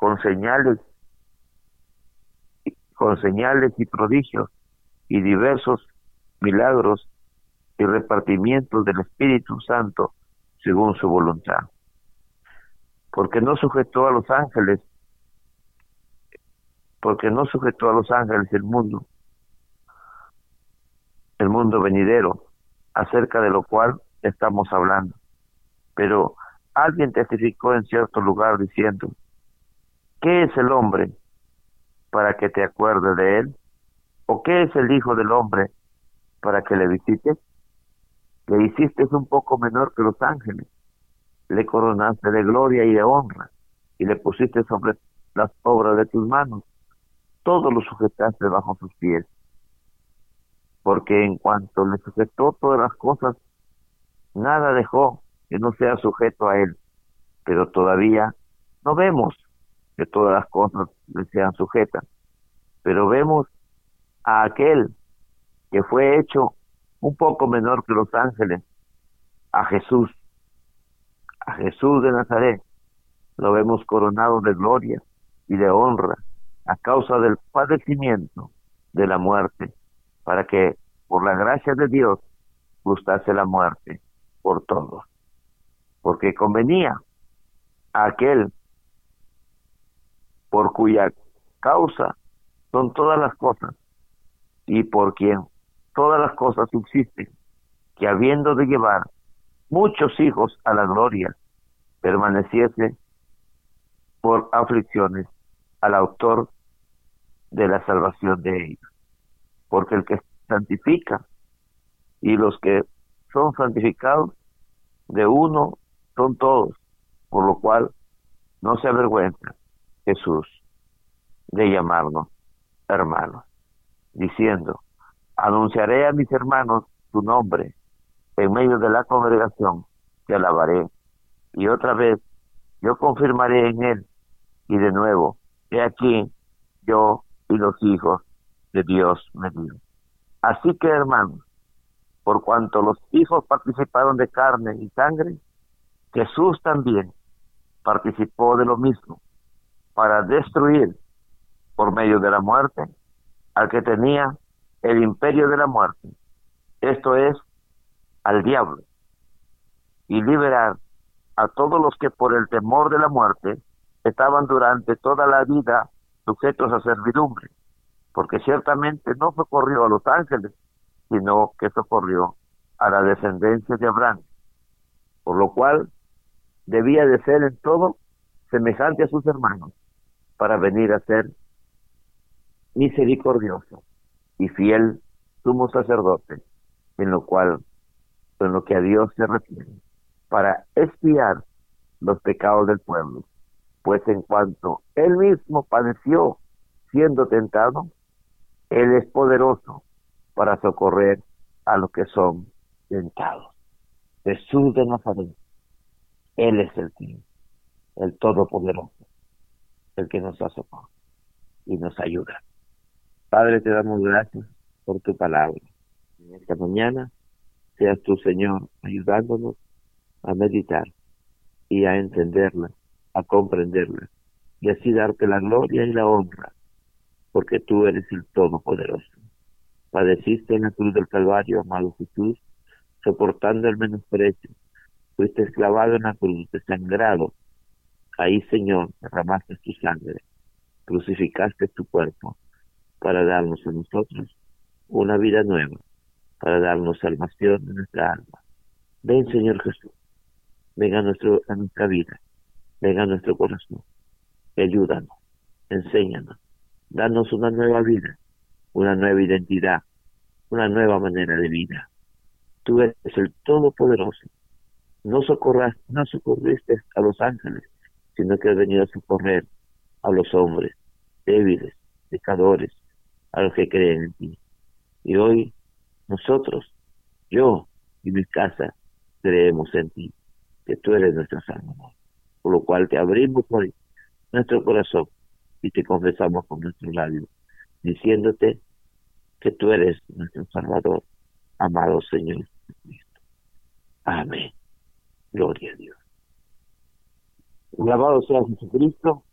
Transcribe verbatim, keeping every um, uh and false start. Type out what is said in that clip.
con señales, con señales y prodigios y diversos milagros y repartimientos del Espíritu Santo según su voluntad. Porque no sujetó a los ángeles, porque no sujetó a los ángeles el mundo, el mundo venidero, acerca de lo cual estamos hablando. Pero alguien testificó en cierto lugar diciendo: ¿qué es el hombre para que te acuerdes de él? ¿O qué es el hijo del hombre para que le visites? Le hiciste un poco menor que los ángeles, le coronaste de gloria y de honra, y le pusiste sobre las obras de tus manos, todo lo sujetaste bajo sus pies. Porque en cuanto le sujetó todas las cosas, nada dejó que no sea sujeto a él. Pero todavía no vemos que todas las cosas le sean sujetas, pero vemos a aquel que fue hecho un poco menor que los ángeles, a Jesús, a Jesús de Nazaret. Lo vemos coronado de gloria y de honra a causa del padecimiento de la muerte, para que por la gracia de Dios gustase la muerte por todos. Porque convenía a aquel por cuya causa son todas las cosas, y por quien todas las cosas subsisten, que habiendo de llevar muchos hijos a la gloria, permaneciese por aflicciones al autor de la salvación de ellos. Porque el que santifica y los que son santificados de uno son todos, por lo cual no se avergüenza Jesús de llamarnos hermanos, diciendo: anunciaré a mis hermanos tu nombre, en medio de la congregación te alabaré. Y otra vez yo confirmaré en él, y de nuevo, he aquí, yo y los hijos de Dios me dio. Así que, hermanos, por cuanto los hijos participaron de carne y sangre, Jesús también participó de lo mismo, para destruir por medio de la muerte al que tenía el imperio de la muerte, esto es, al diablo, y liberar a todos los que por el temor de la muerte estaban durante toda la vida sujetos a servidumbre, porque ciertamente no socorrió a los ángeles, sino que socorrió a la descendencia de Abraham, por lo cual debía de ser en todo semejante a sus hermanos, para venir a ser misericordioso y fiel sumo sacerdote, en lo cual, en lo que a Dios se refiere, para expiar los pecados del pueblo, pues en cuanto él mismo padeció siendo tentado, él es poderoso para socorrer a los que son tentados. Jesús de Nazaret, él es el King, el Todopoderoso, el que nos da socorro y nos ayuda. Padre, te damos gracias por tu palabra. En esta mañana seas tú, Señor, ayudándonos a meditar y a entenderla, a comprenderla, y así darte la gloria y la honra, porque tú eres el Todopoderoso. Padeciste en la cruz del Calvario, amado Jesús, soportando el menosprecio. Fuiste esclavado en la cruz, desangrado. Ahí, Señor, derramaste tu sangre, crucificaste tu cuerpo para darnos a nosotros una vida nueva, para darnos salvación de nuestra alma. Ven, Señor Jesús, venga a, nuestro, a nuestra vida, venga a nuestro corazón, ayúdanos, enséñanos, danos una nueva vida, una nueva identidad, una nueva manera de vida. Tú eres el Todopoderoso. No socorras, no socorriste a los ángeles, sino que has venido a socorrer a los hombres débiles, pecadores, a los que creen en ti. Y hoy nosotros, yo y mi casa, creemos en ti, que tú eres nuestro Salvador. Por lo cual te abrimos hoy nuestro corazón y te confesamos con nuestro labio, diciéndote que tú eres nuestro Salvador, amado Señor Jesucristo. Amén. Gloria a Dios. Alabado sea Jesucristo.